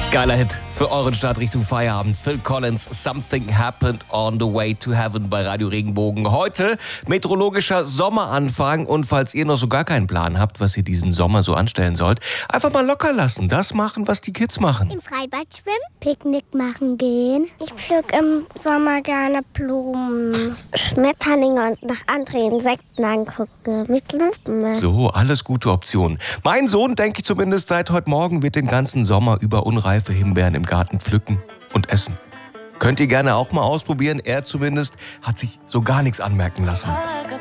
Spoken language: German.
Geiler Hit für euren Start Richtung Feierabend. Phil Collins, Something Happened on the Way to Heaven bei Radio Regenbogen. Heute meteorologischer Sommeranfang und falls ihr noch so gar keinen Plan habt, was ihr diesen Sommer so anstellen sollt, einfach mal locker lassen. Das machen, was die Kids machen. Im Freibad schwimmen, Picknick machen gehen. Ich pflück im Sommer gerne Blumen, Schmetterlinge und nach anderen Insekten angucke mit Lupen. So, alles gute Optionen. Mein Sohn, denke ich zumindest seit heute Morgen, wird den ganzen Sommer über unreife Himbeeren im Garten pflücken und essen. Könnt ihr gerne auch mal ausprobieren. Er zumindest hat sich so gar nichts anmerken lassen.